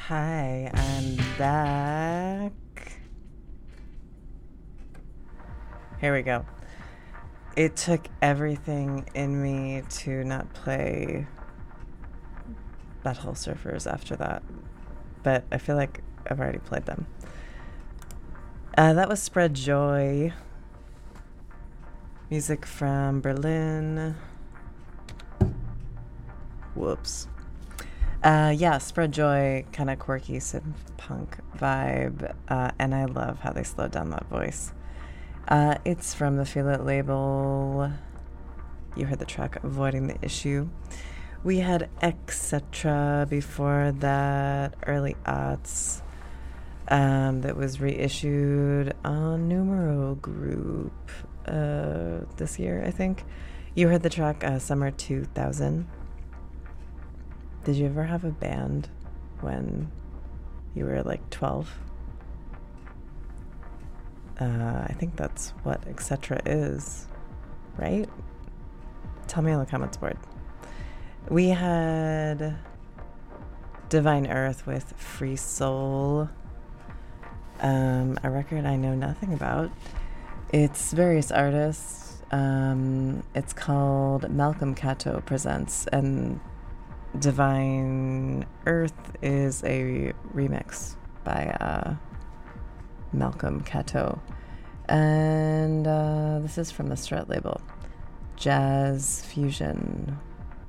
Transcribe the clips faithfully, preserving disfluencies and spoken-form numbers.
Hi, I'm back. Here we go. It took everything in me to not play Butthole Surfers after that, but I feel like I've already played them. Uh, that was Spread Joy. Music from Berlin. Whoops. Uh, yeah, Spread Joy, kind of quirky synth punk vibe, uh, and I love how they slowed down that voice. Uh, it's from the Feel It label. You heard the track Avoiding the Issue. We had Etc. before that, early aughts, um, that was reissued on Numero Group uh, this year, I think. You heard the track uh, Summer two thousand. Did you ever have a band when you were like twelve? Uh, I think that's what Etc. is, right? Tell me on the comments board. We had Divine Earth with Free Soul, um, a record I know nothing about. It's various artists. Um, it's called Malcolm Cato Presents, and Divine Earth is a remix by uh, Malcolm Cato. And uh, this is from the Strut label. Jazz fusion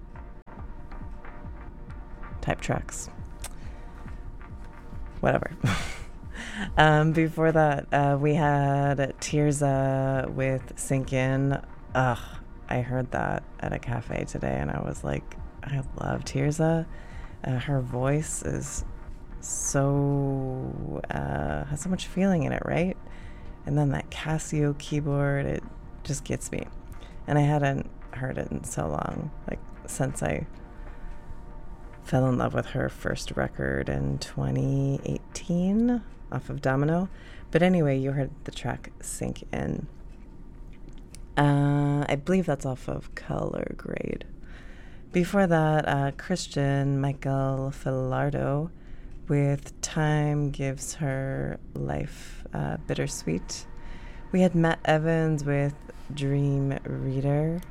type tracks. Whatever. um, before that, uh, we had Tirza with Sink In. Ugh, I heard that at a cafe today and I was like, I love Tirza. Uh, her voice is so, uh, has so much feeling in it, right? And then that Casio keyboard, it just gets me. And I hadn't heard it in so long, like since I fell in love with her first record in twenty eighteen off of Domino. But anyway, you heard the track Sink In. Uh, I believe that's off of Color Grade. Before that, uh, Christian Michael Filardo with Time Gives Her Life, uh, Bittersweet. We had Matt Evans with Dream Reader.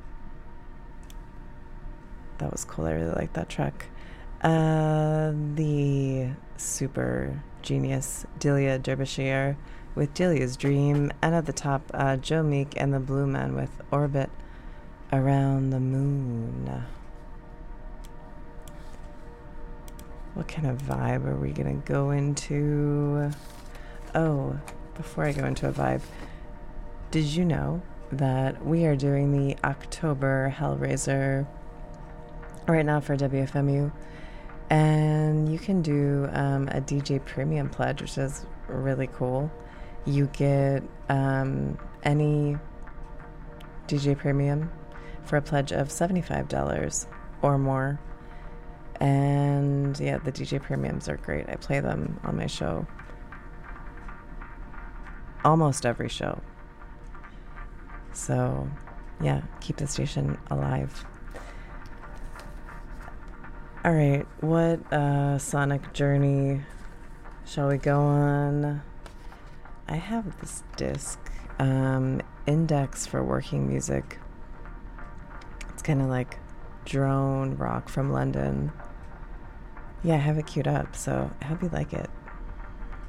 That was cool. I really liked that track. Uh, the super genius Delia Derbyshire with Delia's Dream. And at the top, uh, Joe Meek and the Blue Man with Orbit Around the Moon. What kind of vibe are we going to go into? Oh, before I go into a vibe, did you know that we are doing the October Hellraiser right now for W F M U? And you can do um, a D J Premium pledge, which is really cool. You get um, any D J Premium for a pledge of seventy-five dollars or more. And yeah, the D J Premiums are great. I play them on my show. Almost every show. So yeah, keep the station alive. All right, what uh, sonic journey shall we go on? I have this disc, um, Index for Working Music. It's kind of like drone rock from London. Yeah, I have it queued up, so I hope you like it.